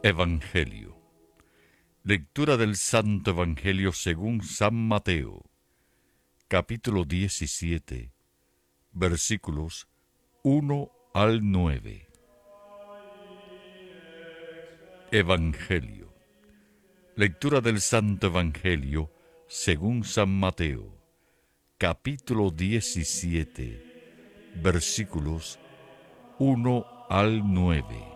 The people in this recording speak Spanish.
Evangelio. Lectura del Santo Evangelio según San Mateo, capítulo 17, versículos 1 al 9. Evangelio. Lectura del Santo Evangelio según San Mateo, capítulo 17, versículos 1 al 9.